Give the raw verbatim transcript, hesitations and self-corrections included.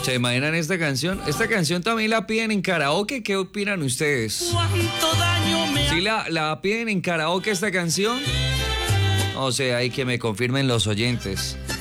¿Se imaginan esta canción? Esta canción también la piden en karaoke. ¿Qué opinan ustedes? ¿Cuánto daño me ¿Sí la, la piden en karaoke esta canción? O sea, hay que me confirmen los oyentes.